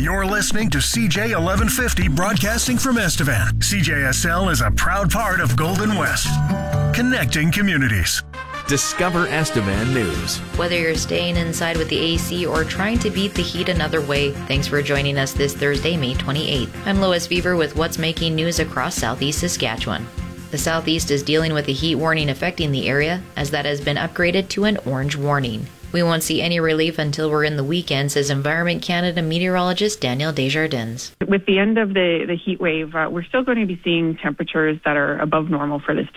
You're listening to CJ 1150 broadcasting from Estevan. CJSL is a proud part of Golden West, connecting communities. Discover Estevan News. Whether you're staying inside with the AC or trying to beat the heat another way, thanks for joining us this Thursday, May 28th. I'm Lois Beaver with what's making news across southeast Saskatchewan. The southeast is dealing with a heat warning affecting the area, as that has been upgraded to an orange warning. We won't see any relief until we're in the weekend, says Environment Canada meteorologist Danielle Desjardins. With the end of the heat wave, we're still going to be seeing temperatures that are above normal for this